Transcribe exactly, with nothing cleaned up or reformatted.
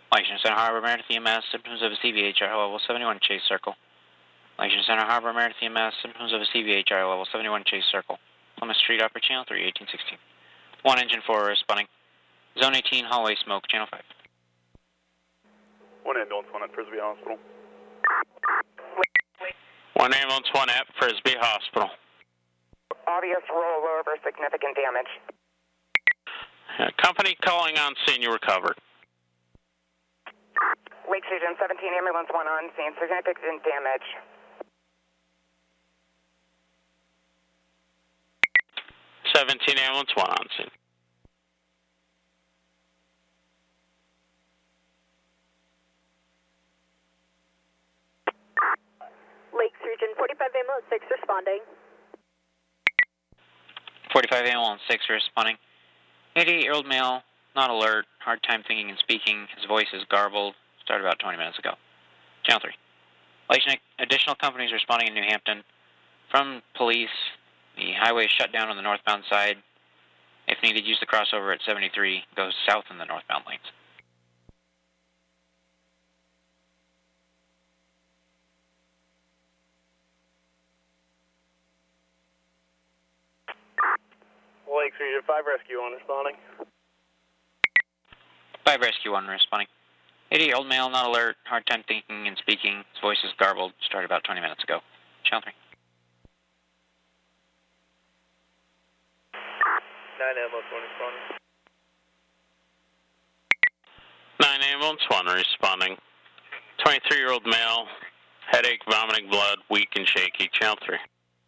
Washington Center Harbor, Meredith E M S, symptoms of a C V H R level seventy-one Chase Circle. Washington Center Harbor, Meredith E M S, symptoms of a C V H R level seventy-one Chase Circle. Plymouth Street, Upper Channel three, eighteen sixteen. One engine four responding. Zone eighteen, hallway smoke, Channel five. One ambulance, one at Frisbee Hospital. One ambulance, one at Frisbee Hospital. Obvious rollover, significant damage. Uh, company calling on scene, you recovered. Lake Region seventeen, ambulance one on scene, significant damage. seventeen ambulance, one on scene. Lakes Region forty-five ambulance six responding. forty-five ambulance six responding. eighty-eight-year-old male, not alert, hard time thinking and speaking. His voice is garbled. Started about twenty minutes ago. Channel three. Additional companies responding in New Hampton. From police, the highway is shut down on the northbound side. If needed, use the crossover at seventy-three. Goes south in the northbound lanes. Lakes Region five, Rescue one responding. five Rescue one responding. eighty-year-old male, not alert, hard time thinking and speaking. His voice is garbled. Started about twenty minutes ago. Channel three. nine ambulance, one responding. nine ambulance, one responding. twenty-three-year-old male, headache, vomiting blood, weak and shaky. Channel three.